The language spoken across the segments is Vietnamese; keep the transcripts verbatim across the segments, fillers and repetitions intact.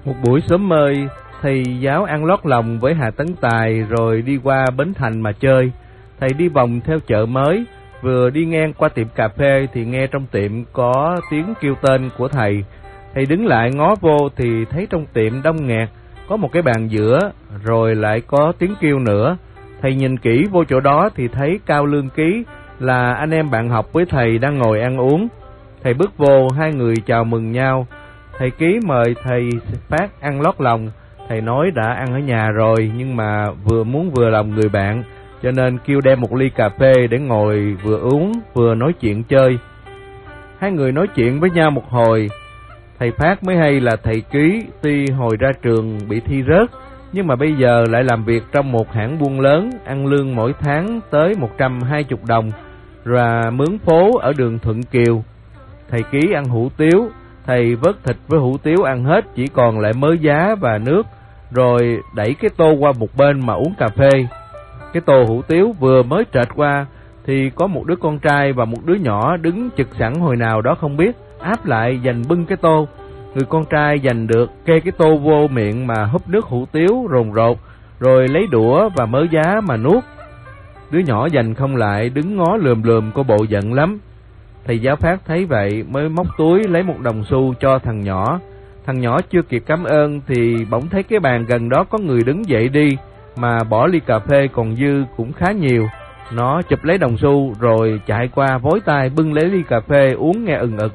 Một buổi sớm mơi, thầy giáo ăn lót lòng với Hà Tấn Tài rồi đi qua Bến Thành mà chơi. Thầy đi vòng theo chợ mới, vừa đi ngang qua tiệm cà phê thì nghe trong tiệm có tiếng kêu tên của thầy. Thầy đứng lại ngó vô thì thấy trong tiệm đông nghẹt, có một cái bàn giữa, rồi lại có tiếng kêu nữa. Thầy nhìn kỹ vô chỗ đó thì thấy Cao Lương Ký là anh em bạn học với thầy đang ngồi ăn uống. Thầy bước vô, hai người chào mừng nhau. Thầy Ký mời thầy Phát ăn lót lòng. Thầy nói đã ăn ở nhà rồi, nhưng mà vừa muốn vừa lòng người bạn, cho nên kêu đem một ly cà phê để ngồi vừa uống vừa nói chuyện chơi. Hai người nói chuyện với nhau một hồi, thầy Phát mới hay là thầy Ký tuy hồi ra trường bị thi rớt, nhưng mà bây giờ lại làm việc trong một hãng buôn lớn, ăn lương mỗi tháng tới một trăm hai mươi đồng, và mướn phố ở đường Thuận Kiều. Thầy Ký ăn hủ tiếu, thầy vớt thịt với hủ tiếu ăn hết, chỉ còn lại mớ giá và nước, rồi đẩy cái tô qua một bên mà uống cà phê. Cái tô hủ tiếu vừa mới trệt qua thì có một đứa con trai và một đứa nhỏ đứng chực sẵn hồi nào đó không biết, áp lại giành bưng cái tô. Người con trai giành được kê cái tô vô miệng mà húp nước hủ tiếu rồn rột, rồi lấy đũa và mớ giá mà nuốt. Đứa nhỏ giành không lại, đứng ngó lườm lườm, có bộ giận lắm. Thầy giáo Phát thấy vậy mới móc túi lấy một đồng xu cho thằng nhỏ. Thằng nhỏ chưa kịp cảm ơn thì bỗng thấy cái bàn gần đó có người đứng dậy đi, mà bỏ ly cà phê còn dư cũng khá nhiều. Nó chụp lấy đồng xu rồi chạy qua vối tay bưng lấy ly cà phê uống nghe ừng ực.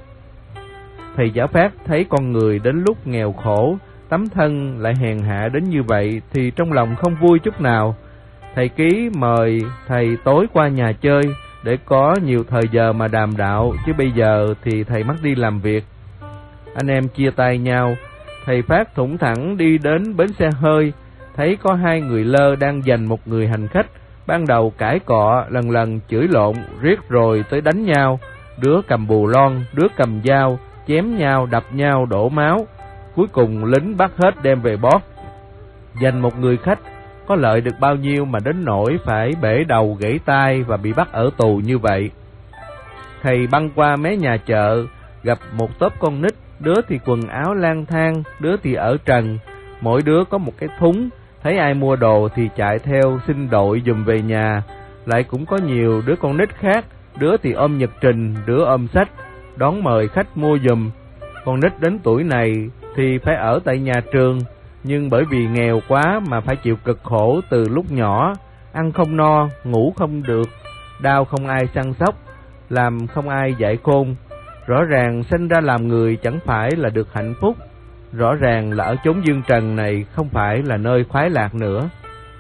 Thầy giáo Phát thấy con người đến lúc nghèo khổ, tấm thân lại hèn hạ đến như vậy thì trong lòng không vui chút nào. Thầy Ký mời thầy tối qua nhà chơi để có nhiều thời giờ mà đàm đạo, chứ bây giờ thì thầy mất đi làm việc. Anh em chia tay nhau. Thầy Phát thủng thẳng đi đến bến xe hơi, thấy có hai người lơ đang giành một người hành khách. Ban đầu cãi cọ, lần lần chửi lộn, riết rồi tới đánh nhau. Đứa cầm bù lon, đứa cầm dao, chém nhau, đập nhau, đổ máu. Cuối cùng lính bắt hết đem về bót. Giành một người khách có lợi được bao nhiêu mà đến nỗi phải bể đầu gãy tay và bị bắt ở tù như vậy. Thầy băng qua mé nhà chợ, gặp một tốp con nít, đứa thì quần áo lang thang, đứa thì ở trần, mỗi đứa có một cái thúng, thấy ai mua đồ thì chạy theo xin đội dùm về nhà. Lại cũng có nhiều đứa con nít khác, đứa thì ôm nhật trình, đứa ôm sách, đón mời khách mua dùm. Con nít đến tuổi này thì phải ở tại nhà trường, nhưng bởi vì nghèo quá mà phải chịu cực khổ từ lúc nhỏ, ăn không no, ngủ không được, đau không ai săn sóc, làm không ai dạy khôn. Rõ ràng sinh ra làm người chẳng phải là được hạnh phúc, rõ ràng là ở chốn dương trần này không phải là nơi khoái lạc nữa.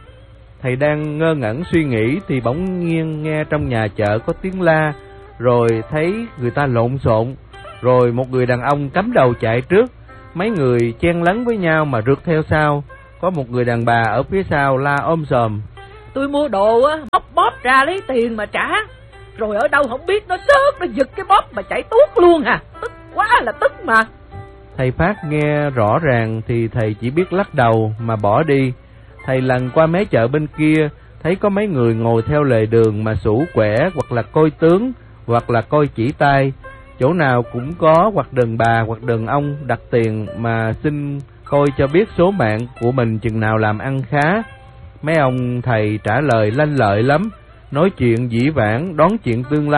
Thầy đang ngơ ngẩn suy nghĩ thì bỗng nhiên nghe trong nhà chợ có tiếng la, rồi thấy người ta lộn xộn, rồi một người đàn ông cắm đầu chạy trước, mấy người chen lấn với nhau mà rượt theo sau. Có một người đàn bà ở phía sau la ôm sòm: "Tôi mua đồ á, bóp bóp ra lấy tiền mà trả, rồi ở đâu không biết nó xớt, nó giật cái bóp mà chạy tuốt luôn à, tức quá là tức mà." Thầy Phát nghe rõ ràng thì thầy chỉ biết lắc đầu mà bỏ đi. Thầy lần qua mé chợ bên kia, thấy có mấy người ngồi theo lề đường mà sủ quẻ, hoặc là coi tướng, hoặc là coi chỉ tay. Chỗ nào cũng có hoặc đàn bà hoặc đàn ông đặt tiền mà xin coi cho biết số mạng của mình chừng nào làm ăn khá. Mấy ông thầy trả lời lanh lợi lắm, nói chuyện dĩ vãng, đón chuyện tương lai.